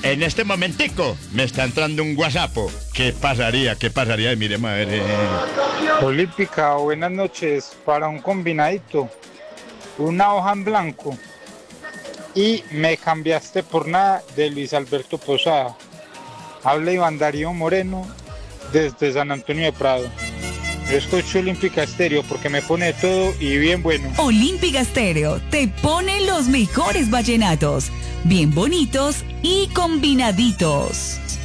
En este momentico me está entrando un WhatsApp. ¿Qué pasaría? ¿Qué pasaría? Miremos a ver. Olímpica, buenas noches. Para un combinadito, una hoja en blanco. Y me cambiaste por nada de Luis Alberto Posada. Habla Iván Darío Moreno desde San Antonio de Prado. Yo escucho Olímpica Estéreo porque me pone todo y bien bueno. Olímpica Estéreo te pone los mejores vallenatos, bien bonitos y combinaditos.